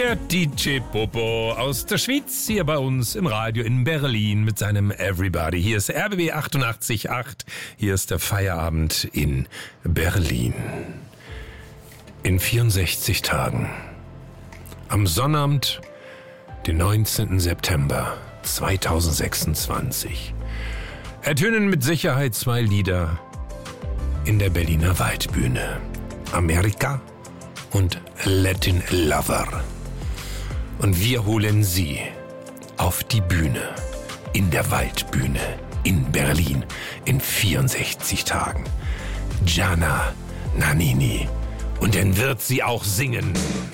Der DJ Popo aus der Schweiz, hier bei uns im Radio in Berlin mit seinem Everybody. Hier ist RBB 88.8, hier ist der Feierabend in Berlin. In 64 Tagen, am Sonnabend, den 19. September 2026, ertönen mit Sicherheit 2 Lieder in der Berliner Waldbühne. Amerika und Latin Lover. Und wir holen Sie auf die Bühne, in der Waldbühne, in Berlin, in 64 Tagen. Gianna Nannini. Und dann wird sie auch singen.